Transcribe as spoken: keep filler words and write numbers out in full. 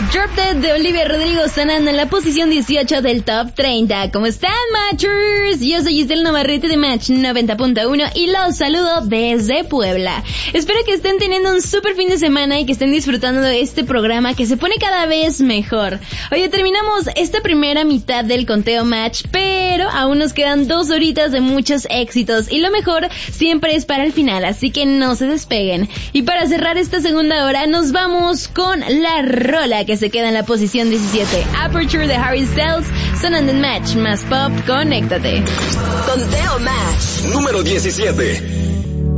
Drop Dead de Olivia Rodrigo sonando en la posición dieciocho del Top treinta. ¿Cómo están, Matchers? Yo soy Giselle Navarrete de Match noventa punto uno y los saludo desde Puebla. Espero que estén teniendo un super fin de semana y que estén disfrutando de este programa que se pone cada vez mejor. Oye, terminamos esta primera mitad del conteo Match, pero aún nos quedan dos horitas de muchos éxitos y lo mejor siempre es para el final, así que no se despeguen. Y para cerrar esta segunda hora nos vamos con la rola que se queda en la posición diecisiete. Aperture de Harry Styles, sonando en Match más Pop, conéctate. Conteo Match número diecisiete.